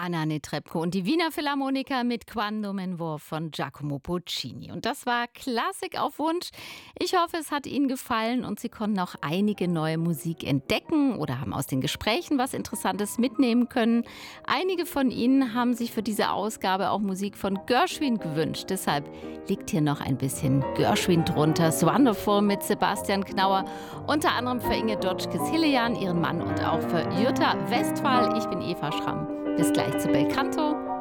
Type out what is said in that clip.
Anna Netrebko und die Wiener Philharmoniker mit Quando Menvor von Giacomo Puccini. Und das war Klassik auf Wunsch. Ich hoffe, es hat Ihnen gefallen und Sie konnten auch einige neue Musik entdecken oder haben aus den Gesprächen was Interessantes mitnehmen können. Einige von Ihnen haben sich für diese Ausgabe auch Musik von Gershwin gewünscht. Deshalb liegt hier noch ein bisschen Gershwin drunter. So Wonderful mit Sebastian Knauer, unter anderem für Inge Dotschkes-Hillejan, ihren Mann, und auch für Jutta Westphal. Ich bin Eva Schramm. Bis gleich zu Belcanto.